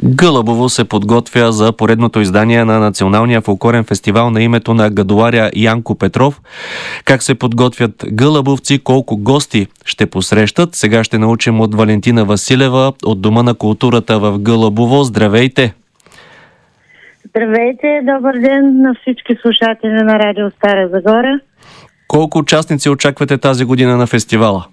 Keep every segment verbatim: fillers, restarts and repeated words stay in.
Гълъбово се подготвя за поредното издание на Националния фолклорен фестивал на името на гадуаря Янко Петров. Как се подготвят гълъбовци, колко гости ще посрещат, сега ще научим от Валентина Василева от Дома на културата в Гълъбово. Здравейте! Здравейте, добър ден на всички слушатели на Радио Стара Загора. Колко участници очаквате тази година на фестивала?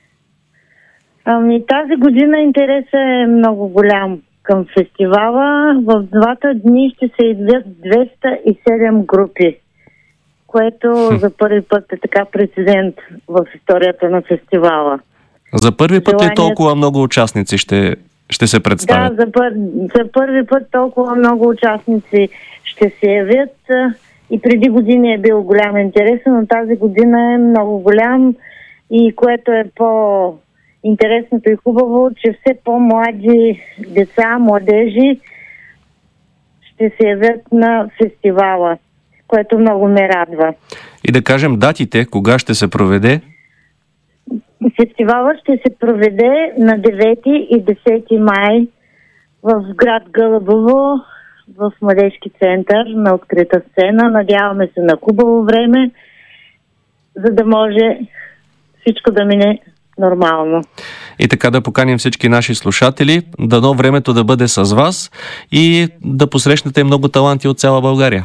Ами, тази година интересът е много голям към фестивала. В двата дни ще се идват двеста и седем групи, което хм. за първи път е така прецедент в историята на фестивала. За първи път Желаният... ли толкова много участници ще, ще се представят? Да, за, пър... за първи път толкова много участници ще се явят. И преди години е бил голям интерес, но тази година е много голям, и което е по... интересното и хубаво, че все по-млади деца, младежи ще се явят на фестивала, което много ме радва. И да кажем датите, кога ще се проведе? Фестивалът ще се проведе на девети и десети май в град Гълъбово, в Младежки център, на открита сцена. Надяваме се на хубаво време, за да може всичко да мине нормално. И така да поканим всички наши слушатели, дано времето да бъде с вас и да посрещнете много таланти от цяла България.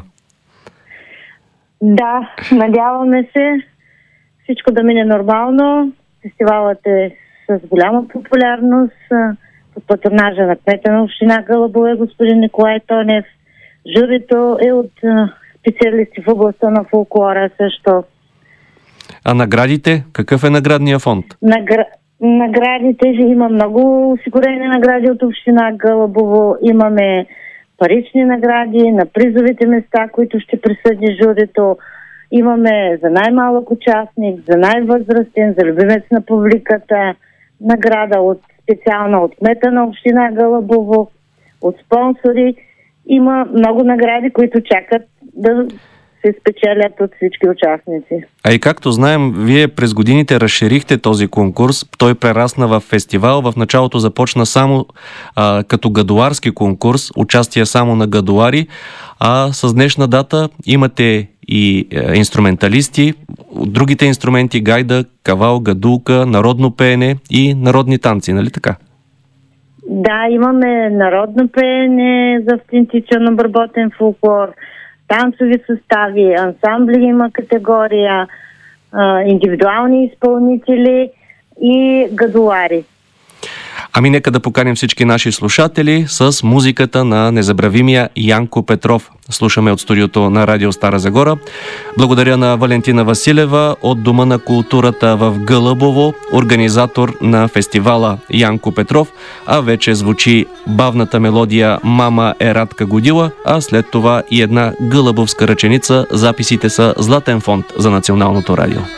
Да, надяваме се всичко да мине нормално. Фестивалът е с голяма популярност. Под патронажа на кмета на община Гълъбово е господин Николай Тонев. Журито е от специалисти в областта на фолклора също. А наградите? Какъв е наградния фонд? Нагр... Наградите, има много осигурени награди от община Гълъбово. Имаме парични награди на призовите места, които ще присъди журито. Имаме за най-малък участник, за най-възрастен, за любимец на публиката. Награда от специална от кмета на община Гълъбово, от спонсори. Има много награди, които чакат да се спечелят от всички участници. А и както знаем, вие през годините разширихте този конкурс. Той прерасна в фестивал. В началото започна само а, като гадуарски конкурс, участие само на гадуари, а с днешна дата имате и е, инструменталисти, другите инструменти, гайда, кавал, гадулка, народно пеене и народни танци, нали така? Да, имаме народно пеене за автентичен обработен фолклор, танцови състави, ансамбли има категория, индивидуални изпълнители и гадуари. Ами нека да поканим всички наши слушатели с музиката на незабравимия Янко Петров. Слушаме от студиото на Радио Стара Загора. Благодаря на Валентина Василева от Дома на културата в Гълъбово, организатор на фестивала Янко Петров, а вече звучи бавната мелодия "Мама е Радка Годила", а след това и една гълъбовска ръченица. Записите са Златен фонд за Националното радио.